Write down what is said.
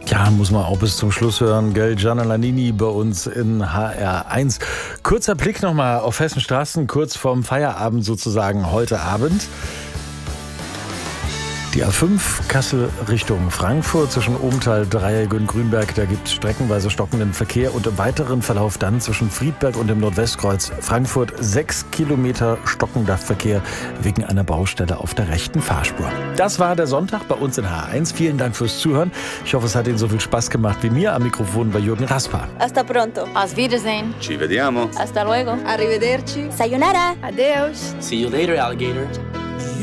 Ja, muss man auch bis zum Schluss hören, gell? Gianna Nannini bei uns in HR1. Kurzer Blick nochmal auf Hessen Straßen, kurz vorm Feierabend sozusagen heute Abend. Die A5 Kassel Richtung Frankfurt zwischen Obenthal, Dreieck und Grünberg. Da gibt es streckenweise stockenden Verkehr und im weiteren Verlauf dann zwischen Friedberg und dem Nordwestkreuz Frankfurt 6 Kilometer stockender Verkehr wegen einer Baustelle auf der rechten Fahrspur. Das war der Sonntag bei uns in HR1. Vielen Dank fürs Zuhören. Ich hoffe, es hat Ihnen so viel Spaß gemacht wie mir. Am Mikrofon bei Jürgen Raspa. Hasta pronto. Auf Wiedersehen. Ci vediamo. Hasta luego. Arrivederci. Sayonara. Adeus. See you later, alligator.